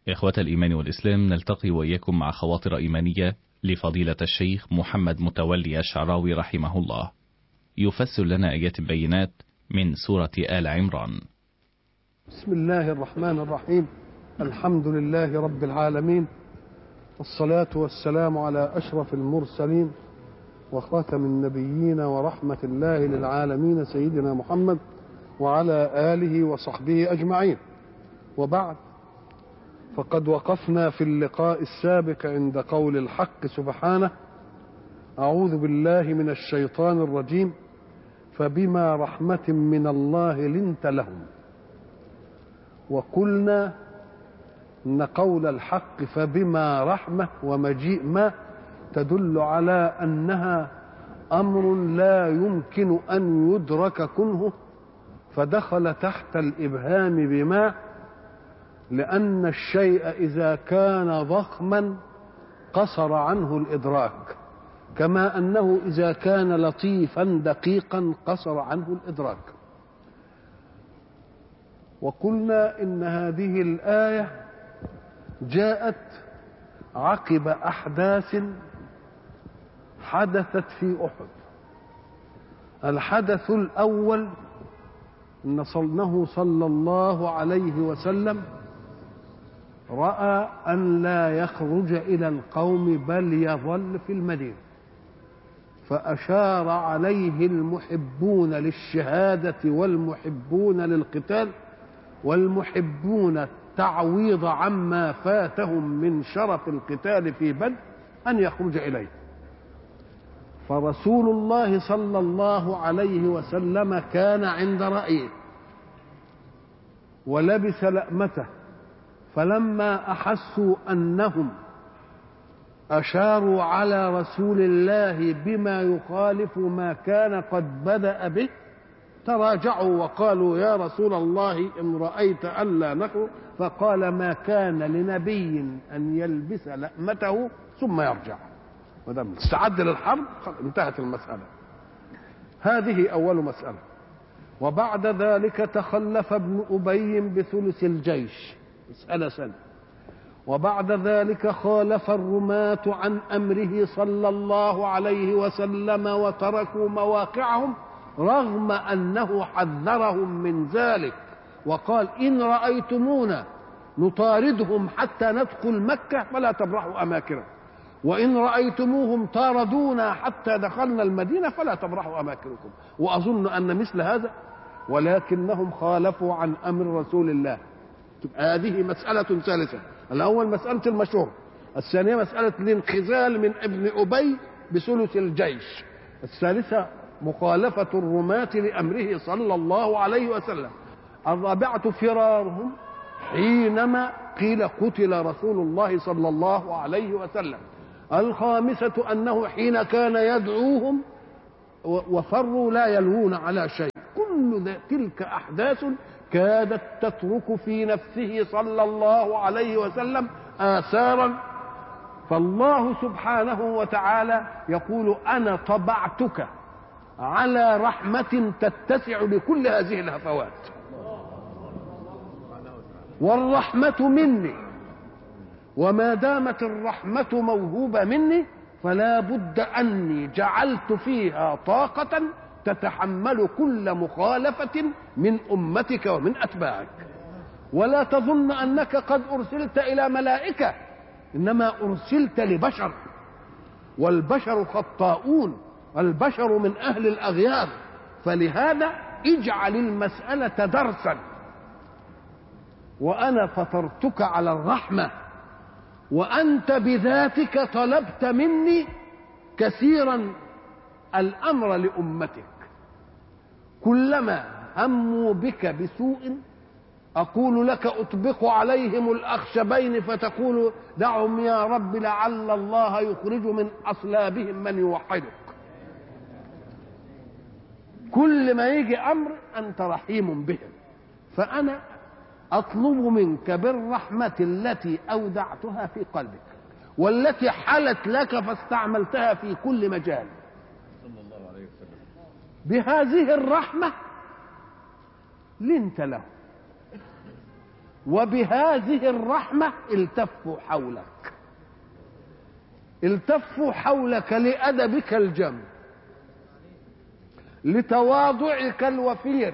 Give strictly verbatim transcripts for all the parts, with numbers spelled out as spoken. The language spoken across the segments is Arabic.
إخوة الإيمان والإسلام، نلتقي وإياكم مع خواطر إيمانية لفضيلة الشيخ محمد متولي الشعراوي رحمه الله، يفسر لنا آيات البينات من سورة آل عمران. بسم الله الرحمن الرحيم. الحمد لله رب العالمين، والصلاة والسلام على أشرف المرسلين وخاتم النبيين ورحمة الله للعالمين سيدنا محمد وعلى آله وصحبه أجمعين. وبعد، فقد وقفنا في اللقاء السابق عند قول الحق سبحانه: أعوذ بالله من الشيطان الرجيم، فبما رحمة من الله لنت لهم. وقلنا إن قول الحق فبما رحمة ومجيء ما تدل على أنها أمر لا يمكن أن يدرك كنه، فدخل تحت الإبهام بما، لأن الشيء إذا كان ضخما قصر عنه الإدراك، كما أنه إذا كان لطيفا دقيقا قصر عنه الإدراك. وقلنا إن هذه الآية جاءت عقب أحداث حدثت في أحد. الحدث الأول أن صلنه صلى الله عليه وسلم رأى أن لا يخرج إلى القوم بل يظل في المدينة، فأشار عليه المحبون للشهادة والمحبون للقتال والمحبون التعويض عما فاتهم من شرف القتال في بدر أن يخرج إليه. فرسول الله صلى الله عليه وسلم كان عند رأيه ولبس لأمته، فلما أحسوا أنهم أشاروا على رسول الله بما يخالف ما كان قد بدأ به تراجعوا وقالوا: يا رسول الله إن رأيت ألا نخرج. فقال: ما كان لنبي أن يلبس لأمته ثم يرجع، ودام استعد للحرب انتهت المسألة. هذه أول مسألة. وبعد ذلك تخلف ابن أبي بثلث الجيش، مسألة سنة. وبعد ذلك خالف الرماة عن أمره صلى الله عليه وسلم وتركوا مواقعهم رغم أنه حذرهم من ذلك، وقال: إن رأيتمونا نطاردهم حتى ندخل مكة فلا تبرحوا أماكنهم، وإن رأيتموهم طاردونا حتى دخلنا المدينة فلا تبرحوا أماكنكم. وأظن أن مثل هذا، ولكنهم خالفوا عن أمر رسول الله. هذه مسألة ثالثة. الأول مسألة المشهور، الثانية مسألة الانخذال من ابن أبي بثلث الجيش، الثالثة مخالفة الرماة لأمره صلى الله عليه وسلم، الرابعة فرارهم حينما قيل قتل رسول الله صلى الله عليه وسلم، الخامسة أنه حين كان يدعوهم وفروا لا يلوون على شيء. كل تلك أحداث كادت تترك في نفسه صلى الله عليه وسلم آثارا، فالله سبحانه وتعالى يقول: أنا طبعتك على رحمة تتسع لكل هذه الهفوات، والرحمة مني، وما دامت الرحمة موهوبة مني فلا بد أني جعلت فيها طاقة تتحمل كل مخالفة من أمتك ومن أتباعك. ولا تظن أنك قد أرسلت إلى ملائكة، إنما أرسلت لبشر، والبشر خطاؤون، البشر من أهل الأغيار. فلهذا اجعل المسألة درسا، وأنا فطرتك على الرحمة، وأنت بذاتك طلبت مني كثيرا الأمر لأمتك. كلما هموا بك بسوء أقول لك: أطبق عليهم الأخشبين، فتقول: دعهم يا رب لعل الله يخرج من أصلابهم من يوحدك. كل ما يجي أمر أنت رحيم بهم، فأنا أطلب منك بالرحمة التي أودعتها في قلبك والتي حلت لك فاستعملتها في كل مجال. بهذه الرحمة لنت له، وبهذه الرحمة التفوا حولك، التفوا حولك لأدبك الجم، لتواضعك الوفير،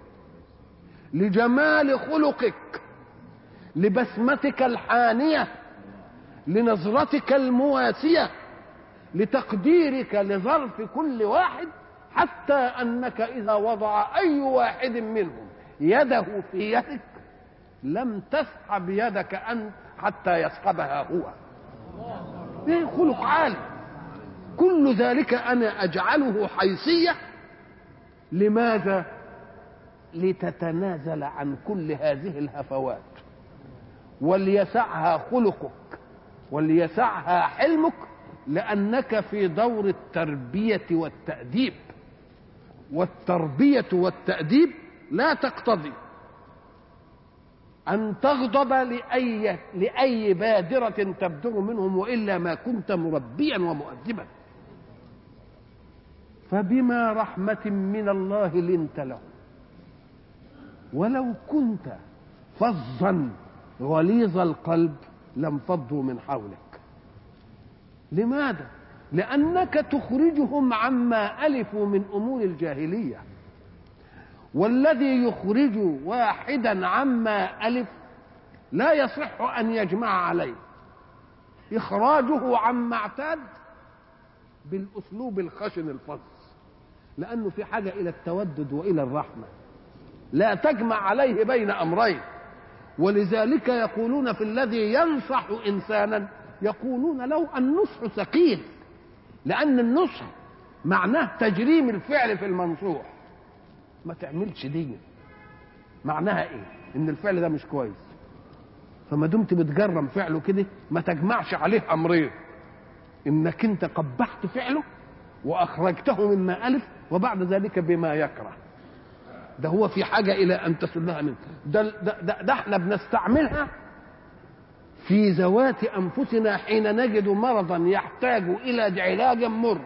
لجمال خلقك، لبسمتك الحانية، لنظرتك المواسية، لتقديرك لظرف كل واحد، حتى أنك إذا وضع أي واحد منهم يده في يدك لم تسحب يدك أنت حتى يسحبها هو. ايه خلق عالي. كل ذلك أنا أجعله حيثية. لماذا؟ لتتنازل عن كل هذه الهفوات، وليسعها خلقك وليسعها حلمك، لأنك في دور التربية والتأديب، والتربية والتأديب لا تقتضي أن تغضب لأي, لأي بادرة تبدر منهم، وإلا ما كنت مربيا ومؤدبا. فبما رحمة من الله لنت له، ولو كنت فظا غليظ القلب لانفضوا من حولك. لماذا؟ لأنك تخرجهم عما ألفوا من أمور الجاهلية، والذي يخرج واحدا عما ألف لا يصح أن يجمع عليه. إخراجه عما اعتاد بالأسلوب الخشن الفظ، لأنه في حاجة إلى التودد وإلى الرحمة، لا تجمع عليه بين أمرين. ولذلك يقولون في الذي ينصح إنسانا، يقولون له النصح ثقيل، لأن النصح معناه تجريم الفعل في المنصوح. ما تعملش دي، معناها ايه؟ ان الفعل ده مش كويس، فما دمت بتجرم فعله كده ما تجمعش عليه امرين، انك انت قبحت فعله واخرجته مما الف، وبعد ذلك بما يكره. ده هو في حاجه الى ان تسلها منه. ده, ده, ده, ده احنا بنستعملها في ذوات انفسنا حين نجد مرضا يحتاج الى علاج مر،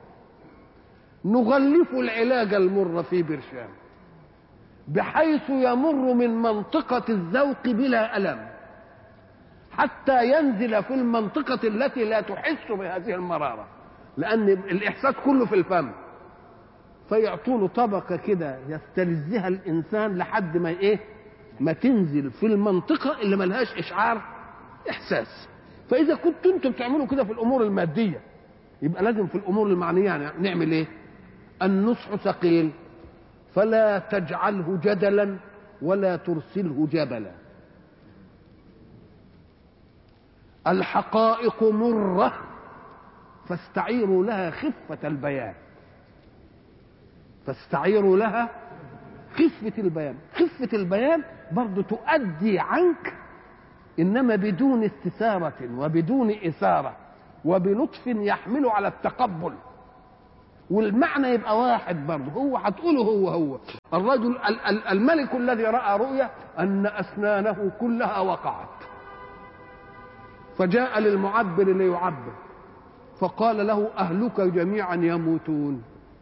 نغلف العلاج المر في برشام بحيث يمر من منطقة الذوق بلا ألم حتى ينزل في المنطقة التي لا تحس بهذه المرارة، لأن الإحساس كله في الفم. فيعطونه طبقة كده يستلذها الإنسان لحد ما إيه ما تنزل في المنطقة اللي ملهاش إشعار إحساس. فإذا كنتوا أنتم بتعملوا كده في الأمور المادية، يبقى لازم في الأمور المعنية يعني نعمل إيه؟ النصح ثقيل، فلا تجعله جدلا ولا ترسله جبلا. الحقائق مرة فاستعيروا لها خفة البيان، فاستعيروا لها خفة البيان. خفة البيان برضو تؤدي عنك، إنما بدون استثارة وبدون إثارة وبلطف يحمل على التقبل، والمعنى يبقى واحد برضه. هو هتقوله هو هو الرجل الملك الذي رأى رؤيا أن أسنانه كلها وقعت، فجاء للمعبر ليعبر، فقال له أهلك جميعا يموتون.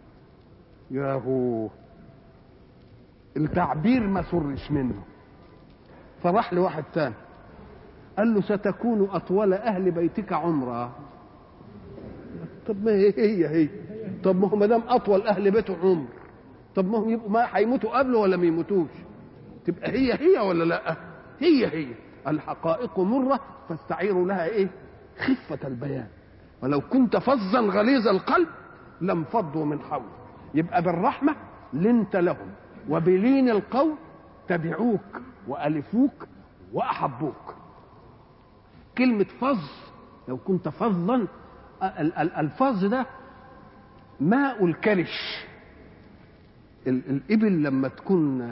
ياهو التعبير ما سرش منه، فراح لواحد تاني قال له ستكون أطول أهل بيتك عمرا. طب ما هي هي, هي. طب ما هو ما دام اطول اهل بيته عمر، طب ما هم يبقوا ما هيموتوا قبله ولا ما يموتوش؟ تبقى هي هي ولا لا؟ هي هي. الحقائق مره فاستعيروا لها ايه؟ خفه البيان. ولو كنت فظا غليظ القلب لانفضوا من حولك. يبقى بالرحمه لنت لهم، وبلين القول تبعوك والفوك واحبوك. كلمه فظ، لو كنت فظا، الفظ ده ماء الكرش. الإبل لما تكون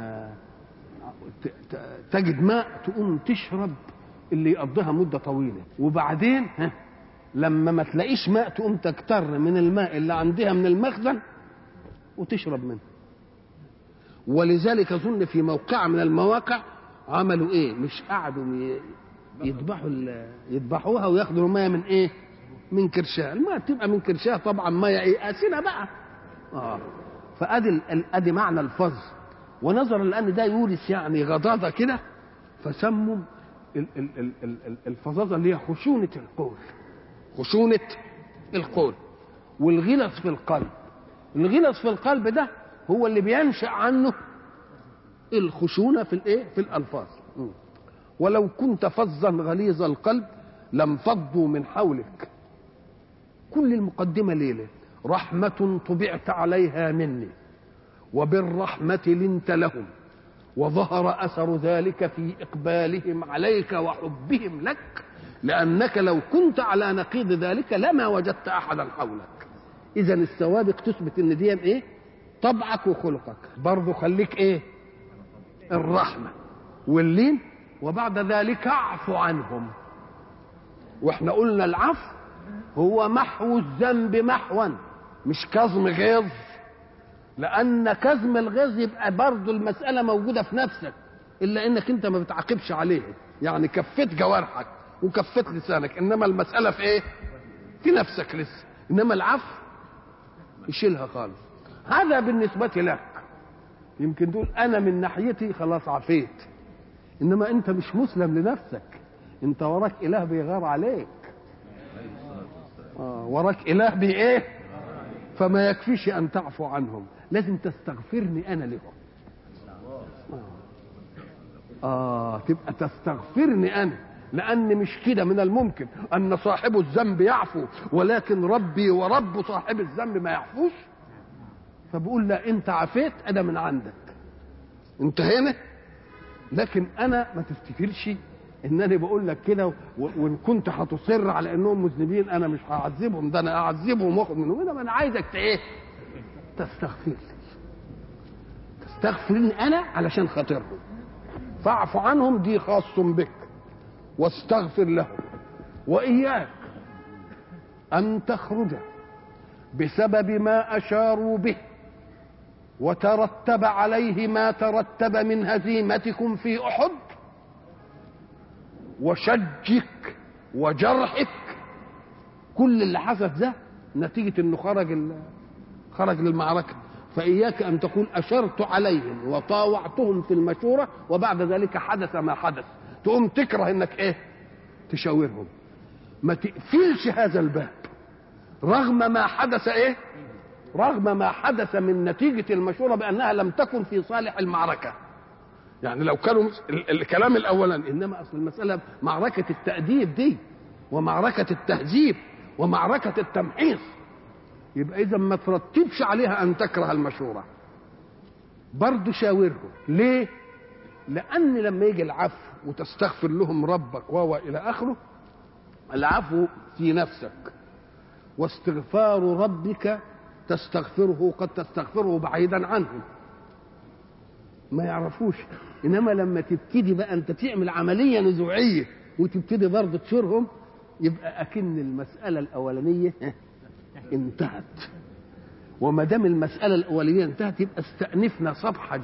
تجد ماء تقوم تشرب اللي يقضيها مدة طويلة، وبعدين لما ما تلاقيش ماء تقوم تكتر من الماء اللي عندها من المخزن وتشرب منه. ولذلك أظن في موقع من المواقع عملوا إيه؟ مش قعدوا يذبحوا يذبحوها وياخدوا الماء من إيه؟ من كرشها. الماء تبقى من كرشها طبعا ماء ايه؟ آسنة بقى. اه فادي ادي معنى الفظ. ونظرا لان ده يورث يعني غضاضه كده، فسموا الفظاظه اللي هي خشونه القول، خشونه القول والغلظ في القلب. الغلظ في القلب ده هو اللي بينشأ عنه الخشونه في الايه؟ في الالفاظ. ولو كنت فظا غليظ القلب لم فضوا من حولك. كل المقدمه ليله رحمه طبعت عليها مني وبالرحمه لنت لهم وظهر اثر ذلك في اقبالهم عليك وحبهم لك، لانك لو كنت على نقيض ذلك لما وجدت احدا حولك. اذا السوابق تثبت ان دي ايه؟ طبعك وخلقك. برضه خليك ايه؟ الرحمه واللين، وبعد ذلك اعفو عنهم. واحنا قلنا العفو هو محو الذنب محوا، مش كظم غيظ، لان كظم الغيظ يبقى برضه المساله موجوده في نفسك، الا انك انت ما بتعاقبش عليه، يعني كفيت جوارحك وكفيت لسانك، انما المساله في ايه؟ في نفسك لسه. انما العفو يشيلها خالص. هذا بالنسبه لك يمكن تقول انا من ناحيتي خلاص عفيت، انما انت مش مسلم لنفسك، انت وراك اله بيغار عليك. آه وراك اله بايه؟ فما يكفيش ان تعفو عنهم، لازم تستغفرني انا لهم. آه, اه تبقى تستغفرني انا، لان مش كده من الممكن ان صاحب الذنب يعفو ولكن ربي ورب صاحب الذنب ما يعفوش. فبقول لا، انت عفيت انا من عندك، انتهينا. لكن انا ما تفتكرش انني بقول لك كده وان كنت هتصر على انهم مذنبين انا مش هعذبهم، ده انا اعذبهم واخد منهم. انما انا عايزك ايه؟ تستغفر لي، تستغفرني انا علشان خاطرهم. فاعف عنهم دي خاص بك، واستغفر لهم. واياك ان تخرج بسبب ما اشاروا به وترتب عليه ما ترتب من هزيمتكم في احد وشجك وجرحك. كل اللي حصل ده نتيجه انه خرج خرج للمعركه. فاياك ان تقول اشرت عليهم وطاوعتهم في المشوره وبعد ذلك حدث ما حدث تقوم تكره انك ايه؟ تشاورهم. ما تقفلش هذا الباب رغم ما حدث ايه؟ رغم ما حدث من نتيجه المشوره بانها لم تكن في صالح المعركه. يعني لو كانوا الكلام الاولاني، انما اصل المساله معركه التاديب دي ومعركه التهذيب ومعركه التمحيص، يبقى اذا ما ترتبش عليها ان تكره المشوره، برضه شاورهم. ليه؟ لان لما يجي العفو وتستغفر لهم ربك وهو الى اخره، العفو في نفسك، واستغفار ربك تستغفره قد تستغفره بعيدا عنهم ما يعرفوش. انما لما تبتدي بقى انت تعمل عمليه نزوعيه وتبتدي برضه تشورهم، يبقى اكن المساله الاولانيه انتهت. وما دام المساله الاولانيه انتهت يبقى استأنفنا صفحه